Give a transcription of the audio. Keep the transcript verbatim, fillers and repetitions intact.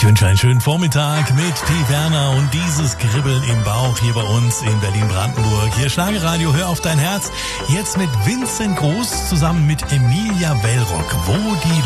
Ich wünsche einen schönen Vormittag mit P. Werner und dieses Kribbeln im Bauch hier bei uns in Berlin-Brandenburg. Hier Schlagerradio, hör auf dein Herz. Jetzt mit Vincent Groß zusammen mit Emilia Bellrock. Wo die